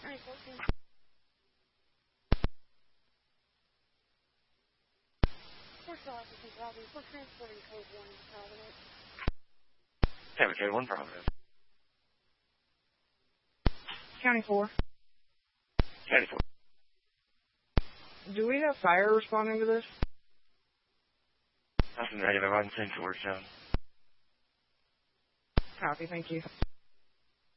Code 1 Providence. County 4. County 4. Do we have fire responding to this? Nothing regular, 1 10 Georgetown. Copy, thank you.